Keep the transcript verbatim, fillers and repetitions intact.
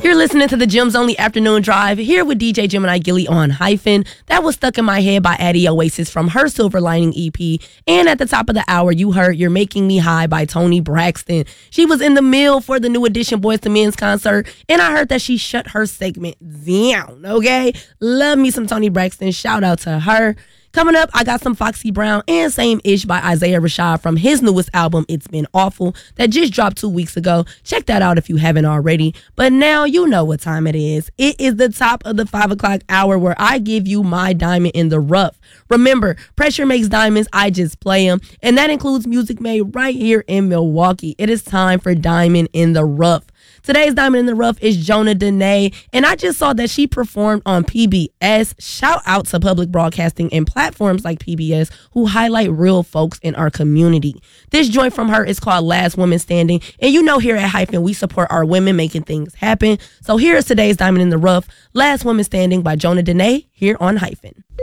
You're listening to the Gems Only Afternoon Drive here with D J Gemini Gilly on Hyphen. That was Stuck in My Head by Addie Oasis from her Silver Lining E P. And at the top of the hour, you heard You're Making Me High by Toni Braxton. She was in the mill for the New Edition Boyz two Men's concert, and I heard that she shut her segment down, okay? Love me some Toni Braxton. Shout out to her. Coming up, I got some Foxy Brown and Same Ish by Isaiah Rashad from his newest album, It's Been Awful, that just dropped two weeks ago. Check that out if you haven't already. But now you know what time it is. It is the top of the five o'clock hour where I give you my diamond in the rough. Remember, pressure makes diamonds. I just play them. And that includes music made right here in Milwaukee. It is time for Diamond in the Rough. Today's Diamond in the Rough is Jonah Danae, and I just saw that she performed on P B S. Shout out to public broadcasting and platforms like P B S who highlight real folks in our community. This joint from her is called Last Woman Standing, and you know here at Hyphen we support our women making things happen. So here is today's Diamond in the Rough, Last Woman Standing by Jonah Danae here on Hyphen.